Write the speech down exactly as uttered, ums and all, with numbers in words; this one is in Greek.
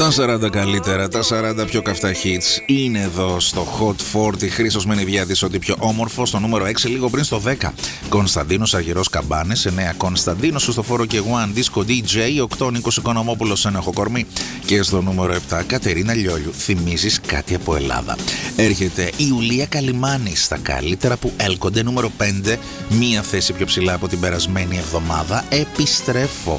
Τα σαράντα καλύτερα, τα σαράντα πιο καυτά hits είναι εδώ στο Hot σαράντα. Χρήστος Μενιδιάδης, ότι πιο όμορφο. Στο νούμερο έξι, λίγο πριν στο δέκα. Κωνσταντίνος Αργυρός Καμπάνες. εννέα Κωνσταντίνος Σουστοφόρο και One Disco ντι τζέι. οκτώ Νίκος Οικονομόπουλος, ένα έχω κορμί. Και στο νούμερο επτά Κατερίνα Λιόλιου. Θυμίζεις κάτι από Ελλάδα. Έρχεται η Ιουλία Καλιμάνη στα καλύτερα που έλκονται. Νούμερο πέντε. Μία θέση πιο ψηλά από την περασμένη εβδομάδα. Επιστρέφω.